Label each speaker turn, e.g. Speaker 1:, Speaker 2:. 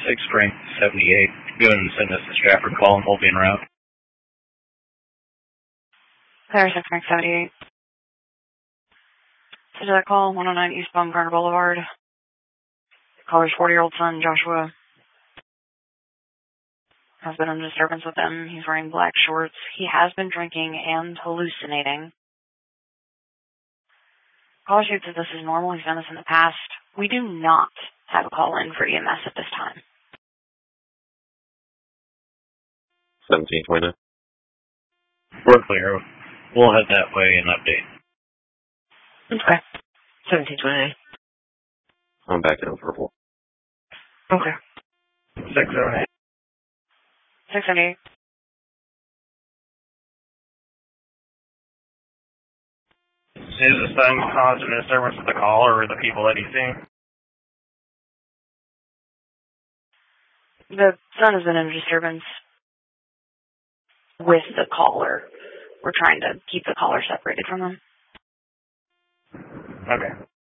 Speaker 1: 6 Frank 78. Go ahead and send us a Stratford call and we'll be en route.
Speaker 2: There's 6 Frank 78. To that call, 109 East Baumgartner Boulevard. Caller's 40-year-old son, Joshua, has been in disturbance with him. He's wearing black shorts. He has been drinking and hallucinating. Caller states that this is normal. He's done this in the past. We do not have a call in for EMS at this time.
Speaker 3: 1729.
Speaker 1: We're clear. We'll head that way and update.
Speaker 2: Okay. 1728.
Speaker 3: I'm back down purple.
Speaker 2: Okay.
Speaker 1: 608.
Speaker 2: 678.
Speaker 1: Is the son causing disturbance with the caller or the people that he's seeing?
Speaker 2: The son has been in disturbance with the caller. We're trying to keep the caller separated from him.
Speaker 1: Okay.